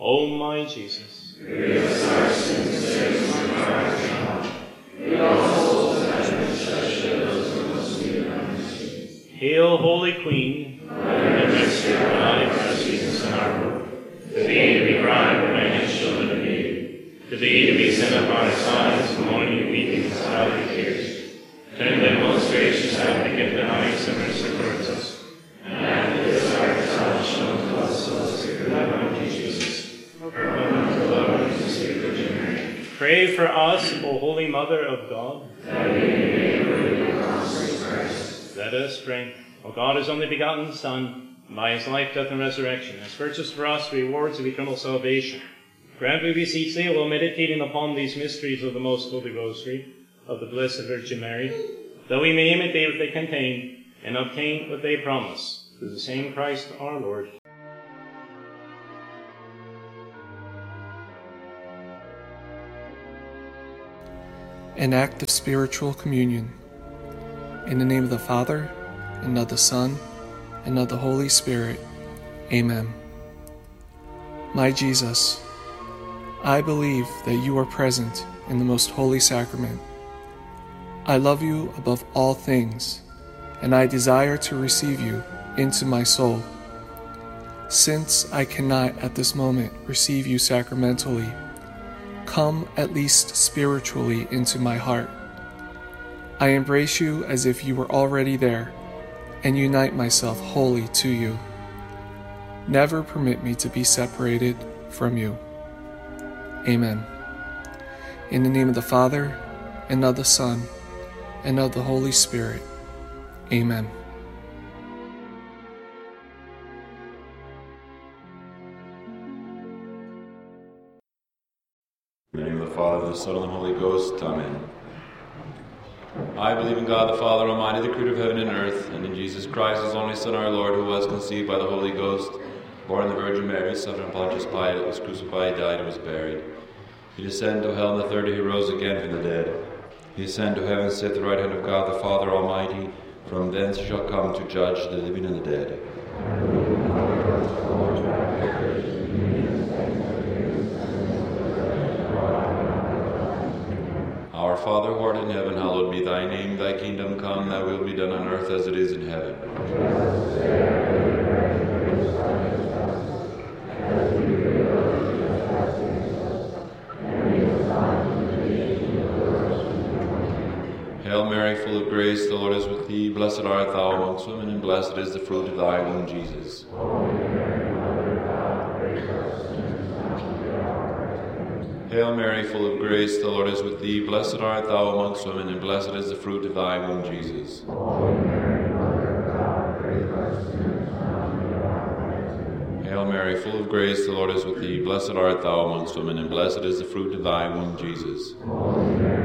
O my Jesus, forgive us our sins, save us from fire. Lead all souls to heaven, especially those who most need thy mercy. Hail, Holy Queen, Let the mystery of life, our sweetness and our hope. To thee to be cried, remaining children of Eve. To thee to be sent upon our sides, mourning, weeping, and silent tears. Turn then, most gracious advocate, the highest of mercy towards us. And this our salvation unto us, so as to thy bounty, Jesus. Our Lord, and sweet Virgin Mary. Pray for us, O Holy Mother of God. That we may be worthy of Christ. Let us pray. O God, his only begotten Son, by his life, death, and resurrection, has purchased for us the rewards of eternal salvation. Grant, we beseech thee, while meditating upon these mysteries of the most holy rosary of the Blessed Virgin Mary, that we may imitate what they contain and obtain what they promise, through the same Christ our Lord. An act of spiritual communion. In the name of the Father, and of the Son, and of the Holy Spirit. Amen. My Jesus, I believe that you are present in the most holy sacrament. I love you above all things, and I desire to receive you into my soul. Since I cannot at this moment receive you sacramentally, come at least spiritually into my heart. I embrace you as if you were already there, and unite myself wholly to you. Never permit me to be separated from you. Amen. In the name of the Father, and of the Son, and of the Holy Spirit. Amen. In the name of the Father, and the Son, and the Holy Ghost. Amen. I believe in God the Father Almighty, the creator of heaven and earth, and in Jesus Christ, his only Son, our Lord, who was conceived by the Holy Ghost, born of the Virgin Mary, suffered under Pontius Pilate, was crucified, died, and was buried. He descended to hell, and the third day he rose again from the dead. He ascended to heaven, and sat at the right hand of God the Father Almighty. From thence he shall come to judge the living and the dead. Our Father, who art in heaven, hallowed be thy name. Thy kingdom come, thy will be done on earth as it is in heaven. Hail Mary, full of grace, the Lord is with thee. Blessed art thou amongst women, and blessed is the fruit of thy womb, Jesus. Hail Mary, full of grace, the Lord is with thee. Blessed art thou amongst women, and blessed is the fruit of thy womb, Jesus. Hail Mary, full of grace, the Lord is with thee. Blessed art thou amongst women, and blessed is the fruit of thy womb, Jesus.